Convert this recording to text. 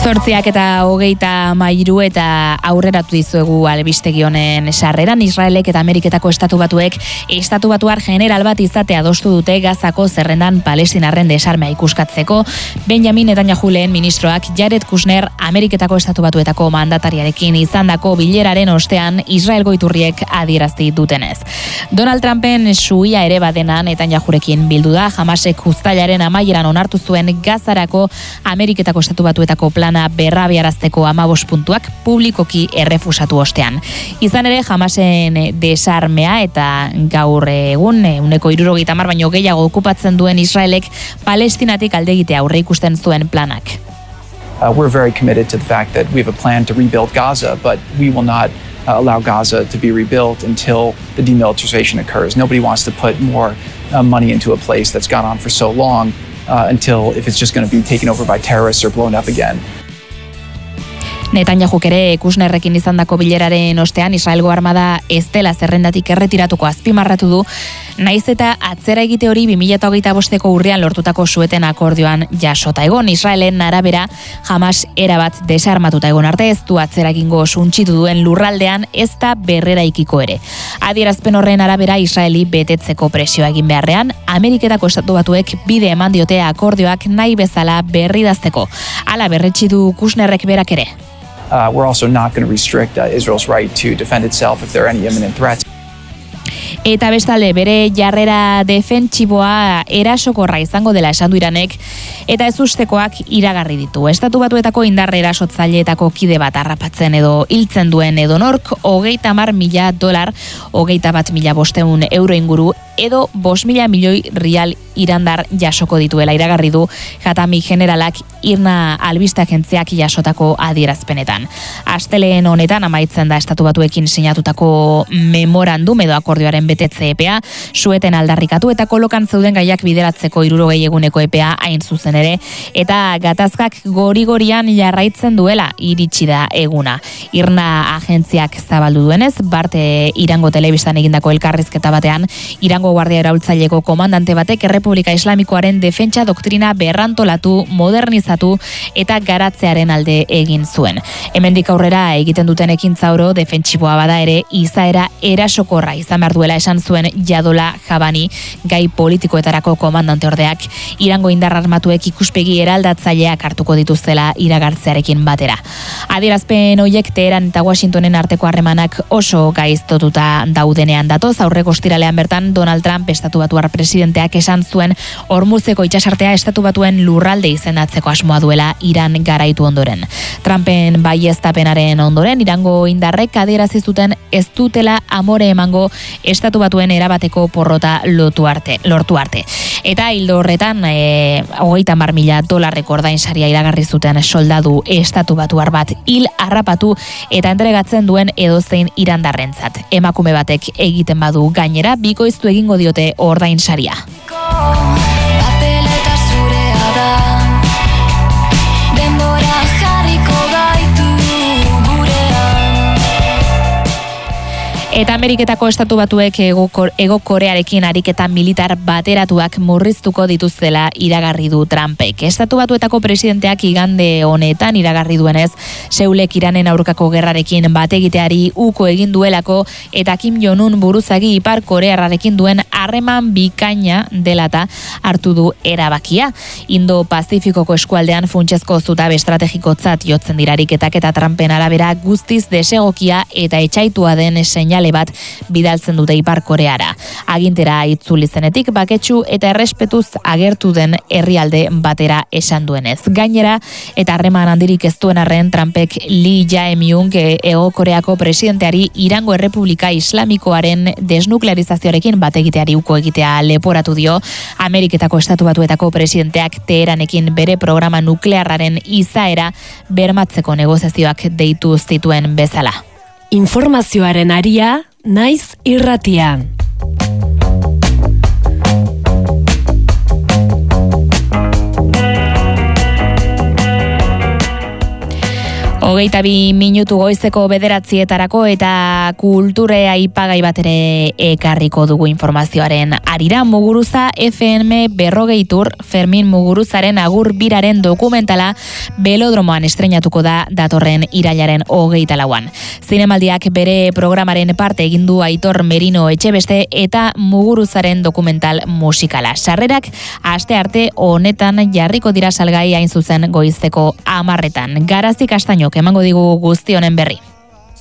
8:23 eta aurreratu dizuegu albistegi honen sarreran. Israelek eta Ameriketako Estatu Batuek Estatu Batuar general bat izatea adostu dute Gazako zerrendan palestinarren desarmea ikuskatzeko. Benjamin Netanyahu lehen ministroak Jared Kushner Ameriketako Estatu Batuetako mandatariarekin izandako bileraren ostean Israelgo iturriek adierazti dutenez. Donald Trumpen suia ere badena Netanyahurekin bildu da. Hamasek uztailaren amaieran onartu zuen Gazarako Ameriketako Estatu Batuetako plana berrabiarazteko 15 puntuak publikoki errefusatu ostean. Izan ere, Hamasen desarmea eta gaur egun 70% baino gehiago okupatzen duen Israelek Palestinatik alde egitea aurre ikusten zuen planak. We're very committed to the fact that we have a plan to rebuild Gaza, but we will not allow Gaza to be rebuilt until the demilitarization occurs. Nobody wants to put more money into a place that's gone on for so long until if it's just going to be taken over by terrorists or blown up again. Netanyahuk ere Kushnerrekin izandako bileraren ostean Israelgo armada ez dela zerrendatik erretiratuko azpimarratu du, naiz eta atzera egite hori 2025ko urrian lortutako sueten akordioan jasota egon. Israelen arabera Hamas erabat desarmatuta egon arte ez du atzera egingo suntsitu duen lurraldean ezta berreraikiko ere. Adierazpen horren arabera Israeli betetzeko presioa egin beharrean, Ameriketako Estatu Batuek bide eman diote akordioak nahi bezala berridazteko. Hala berretsi du Kushnerrek berak ere. We're also not going to restrict Israel's right to defend itself if there are any imminent threats. Eta bestalde bere jarrera defentsiboa erasokorra izango dela esan du Iranek eta ezustekoak iragarri ditu. Estatu Batuetako indar erasotzaileetako kide bat harrapatzen edo hiltzen duen edonork $30.000, €21.500 inguru edo 5.000 milioi rial irandar jasoko dituela iragarri du Hatami generalak Irna albiste agentziak jasotako adierazpenetan. Astelehen honetan amaitzen da Estatu Batuekin sinatutako memorandum edo akordioaren betetze epea, sueten aldarrikatu eta kolokan zeuden gaiak bideratzeko 60 eguneko epea hain zuzen ere, eta gatazkak gori-gorian jarraitzen duela iritsi da eguna. Irna agentziak zabaldu duenez, Barte Irango telebistan egindako elkarrizketa batean, Irango Guardia Iraultzaileko komandante batek Errepublika Islamikoaren defentsa doktrina berrantolatu, modernizatu eta garatzearen alde egin zuen. Hemendik aurrera egiten duten ekintza oro defentsiboa bada ere izaera erasokorra izan behar duela esan zuen Yadola Jabani, gai politikoetarako komandante ordeak, Irango indar armatuek ikuspegi eraldatzaileak hartuko dituztela iragartzearekin batera. Adierazpen horiek Teheran eta Washingtonen arteko harremanak oso gaiztotuta daudenean datoz. Aurreko ostiralean bertan Donald Trump Estatu Batuar presidenteak esan zuen Hormuzeko itsasartea Estatu Batuen lurralde izendatzeko asmoa duela Iran garaitu ondoren. Trumpen baieztapenaren ondoren Irango indarrek adierazi zuten ez dutela amore emango Estatu Batuen erabateko porrota lortu arte. Eta hildo horretan $30.000 ordainsaria iragarri zuten soldadu Estatu Batuar bat hil harrapatu eta entregatzen duen edozein irandarrentzat. Emakume batek egiten badu gainera bikoiztu egingo diote ordainsaria. Eta Ameriketako Estatu Batuek Hego Korearekin ariketa militar bateratuak murriztuko dituztela iragarri du Trumpek. Estatu Batuetako presidenteak igande honetan iragarri duenez, Seulek Iranen aurkako gerrarekin bategiteari uko egin duelako eta Kim Jong-un buruzagi Ipar Korearrarekin duen harreman bikaina delata hartu du erabakia. Indo-Pazifikoko eskualdean funtsezko zutabe estrategikotzat jotzen dira ariketak eta Trumpen arabera guztiz desegokia eta etsaitua den seinale bat bidaltzen dute Ipar Koreara. Agintera itzuli zenetik baketsu eta errespetuz agertu den herrialde batera esan duenez. Gainera, eta harreman handirik ez duen arren, Trumpek Lee Jae-myung Hego Koreako presidenteari Irango Errepublika Islamikoaren desnuklearizazioarekin bategiteari uko egitea leporatu dio. Ameriketako Estatu Batuetako presidenteak Teheranekin bere programa nuklearraren izaera bermatzeko negoziazioak deitu zituen bezala. Informazioaren aria, naiz irratia. 22 minutu goizeko 9:00 eta kulture aipagai bat ere ekarriko dugu informazioaren arira. Muguruza FM 40 Fermin Muguruzaren agur biraren dokumentala Belodromoan estreinatuko da datorren irailaren 24an. Zinemaldiak bere programaren parte egin du Aitor Merino Etxebeste eta Muguruzaren dokumental musikala. Sarrerak aste arte honetan jarriko dira salgai hain zuzen goizeko 10:00. Garazi Kastainok emango digu guzti honen berri.